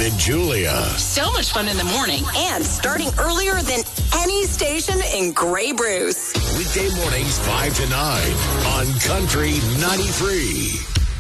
and Julia. So much fun in the morning. And starting earlier than any station in Grey Bruce. Weekday mornings 5 to 9 on Country 93.